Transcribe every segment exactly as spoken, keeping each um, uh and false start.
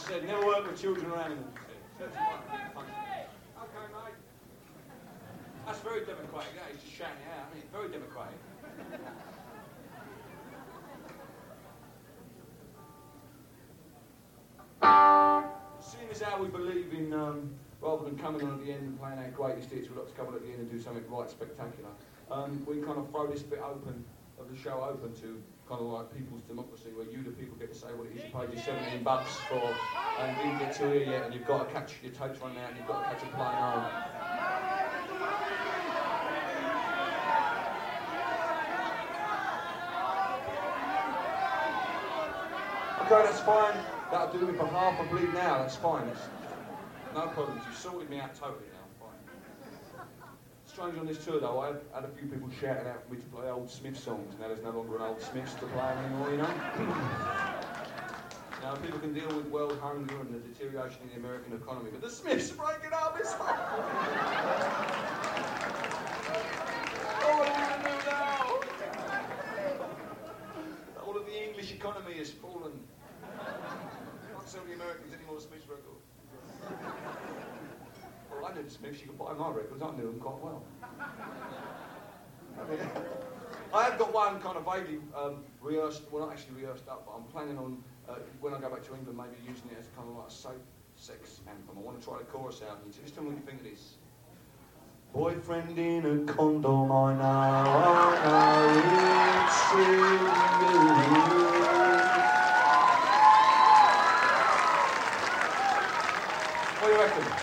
said, never work with children or animals. He said. Okay, mate. That's very democratic. Yeah, he's just shouting it out. I mean, very democratic. Seeing as how we believe in, um, rather than coming on at the end and playing our greatest hits, we'd like to come on at the end and do something right spectacular. Um, we kind of throw this bit open, of the show open to kind of like people's democracy, where you, the people, get to say what it is. You paid your seventeen bucks for, and didn't get to here yet, and you've got to catch your tapes running out, and you've got to catch a plane home. Okay, that's fine. That'll do me for half a bleed now. That's fine. That's no problems. You sorted me out totally now. Strange on this tour though, I've had a few people shouting out for me to play old Smith songs. Now there's no longer an old Smiths to play anymore, you know? Now people can deal with world hunger and the deterioration in the American economy, but the Smiths are breaking up, it's fine. Oh, what are we going to do now? All of the English economy has fallen. Can't sell the Americans any more Smiths records. Well, I knew the Smiths, you could buy my records, I knew them quite well. I, mean, I have got one kind of vaguely um, rehearsed, well not actually rehearsed up, but I'm planning on, uh, when I go back to England, maybe using it as kind of like a safe sex anthem. I want to try the chorus out, and just tell me what you think of this. Boyfriend in a condom, I know, I know it's true. What do you reckon?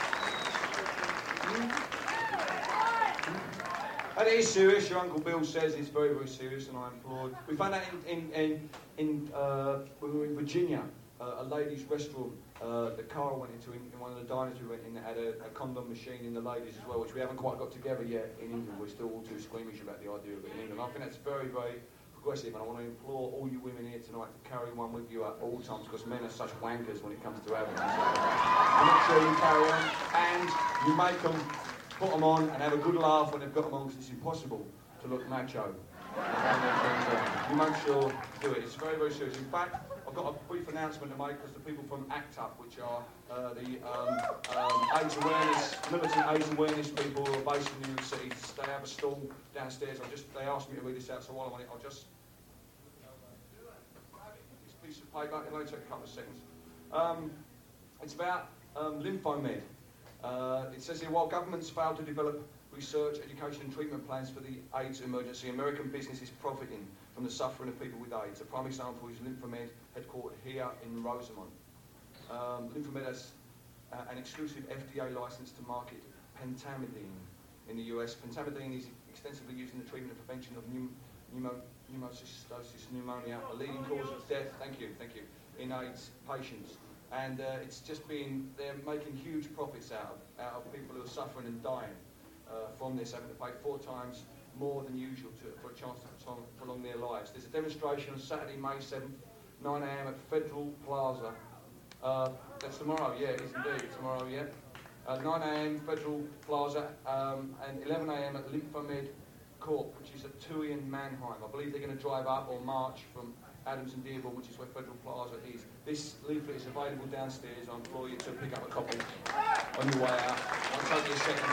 And it is serious. Your Uncle Bill says it's very, very serious, and I applaud. We found out in in in, in uh, when we were in Virginia, uh, a ladies' restroom. Uh, the car I went into in, in one of the diners we went in that had a, a condom machine in the ladies as well, which we haven't quite got together yet in England. We're still all too squeamish about the idea of it in England. I think that's very, very progressive, and I want to implore all you women here tonight to carry one with you at all times, because men are such wankers when it comes to having them. So make sure you carry them, and you make them. Put them on and have a good laugh when they've got them on, because it's impossible to look macho. You make sure to do it. It's very, very serious. In fact, I've got a brief announcement to make, because the people from ACT UP, which are uh, the um, um, AIDS awareness, militant AIDS awareness people who are based in New York City, they have a stall downstairs. I just, they asked me to read this out, so while I'm on it, I'll just... This piece of paper, it'll only take a couple of seconds. Um, it's about um, Lymphomed. Uh, it says here, while governments fail to develop research, education and treatment plans for the AIDS emergency, American business is profiting from the suffering of people with AIDS. A prime example is Lymphomed, headquartered here in Rosamond. Um, Lymphomed has uh, an exclusive F D A license to market pentamidine in the U S. Pentamidine is extensively used in the treatment and prevention of pneum pneumo pneumocystis pneumonia, a leading cause of death, thank you, thank you, in AIDS patients. And uh, it's just been, they're making huge profits out of, out of people who are suffering and dying uh, from this, having to pay four times more than usual to, for a chance to prolong their lives. There's a demonstration on Saturday, May seventh, nine a m at Federal Plaza. Uh, that's tomorrow, yeah, it is indeed, tomorrow, yeah. Uh, nine a m Federal Plaza, um, and eleven a m at Lymphomed Court, which is at Tui and Mannheim. I believe they're going to drive up or march from Adams and Dearborn, which is where Federal Plaza is. This leaflet is available downstairs. I implore you to pick up a copy on your way out. I'll take you a second.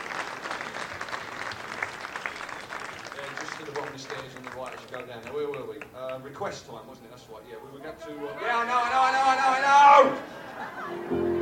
Yeah, just to the bottom of the stairs on the right as you go down there. Where were we? Uh, request time, wasn't it? That's right. Yeah, we got to. Uh, yeah, I know,